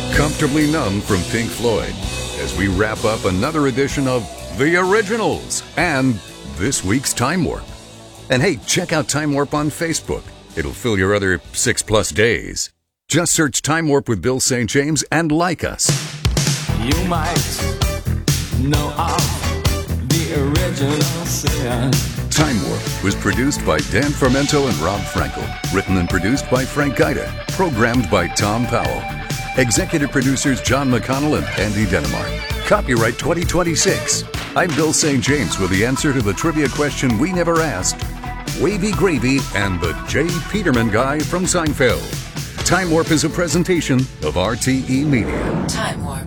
Comfortably Numb from Pink Floyd as we wrap up another edition of The Originals and this week's Time Warp. And hey, check out Time Warp on Facebook. It'll fill your other 6+ days. Just search Time Warp with Bill St. James and like us. You might know of the original sin. Time Warp was produced by Dan Fermento and Rob Frankel. Written and produced by Frank Gaida. Programmed by Tom Powell. Executive producers John McConnell and Andy Denemark. Copyright 2026. I'm Bill St. James with the answer to the trivia question we never asked. Wavy Gravy and the J. Peterman guy from Seinfeld. Time Warp is a presentation of RTE Media. Time Warp.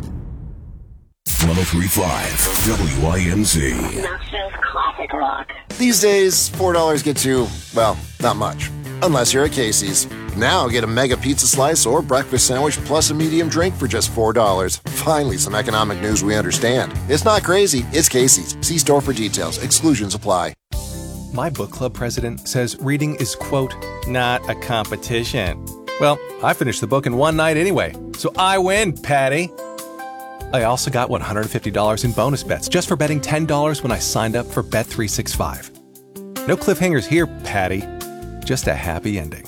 103.5 WIMZ. Knoxville's classic rock. These days, $4 gets you, well, not much. Unless you're at Casey's. Now get a mega pizza slice or breakfast sandwich plus a medium drink for just $4. Finally, some economic news we understand. It's not crazy, it's Casey's. See store for details. Exclusions apply. My book club president says reading is, quote, not a competition. Well, I finished the book in one night anyway, so I win, Patty. I also got $150 in bonus bets just for betting $10 when I signed up for Bet365. No cliffhangers here, Patty. Just a happy ending.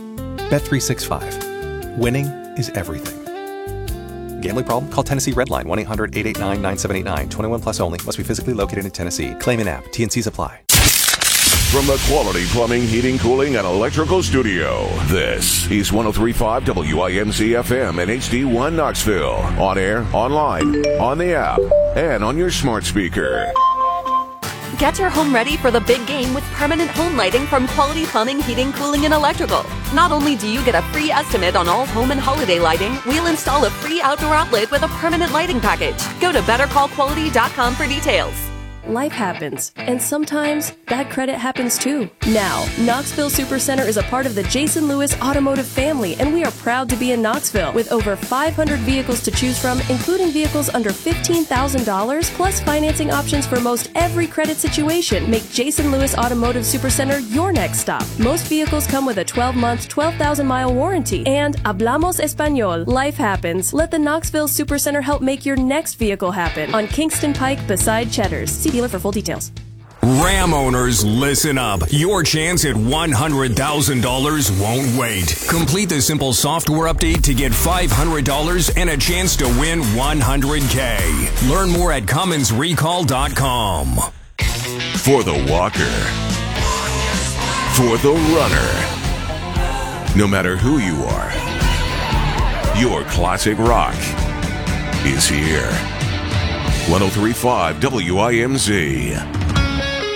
Bet365. Winning is everything. Gambling problem? Call Tennessee Redline 1-800-889-9789. 21 plus only. Must be physically located in Tennessee. Claim in app. T&Cs apply. From the Quality Plumbing, Heating, Cooling, and Electrical Studio, this is 103.5 WIMZ FM and HD1 Knoxville. On air, online, on the app, and on your smart speaker. Get your home ready for the big game with permanent home lighting from Quality Plumbing, Heating, Cooling, and Electrical. Not only do you get a free estimate on all home and holiday lighting, we'll install a free outdoor outlet with a permanent lighting package. Go to bettercallquality.com for details. Life happens, and sometimes bad credit happens too. Now, Knoxville Supercenter is a part of the Jason Lewis Automotive family, and we are proud to be in Knoxville with over 500 vehicles to choose from, including vehicles under $15,000, plus financing options for most every credit situation. Make Jason Lewis Automotive Supercenter your next stop. Most vehicles come with a 12-month, 12,000-mile warranty. And Hablamos Español. Life happens. Let the Knoxville Supercenter help make your next vehicle happen on Kingston Pike beside Cheddar's. See dealer for full details. Ram owners, listen up. Your chance at $100,000 won't wait. Complete the simple software update to get $500 and a chance to win $100K. Learn more at CummonsRecall.com. For the walker. For the runner. No matter who you are, your classic rock is here. 103.5 WIMZ.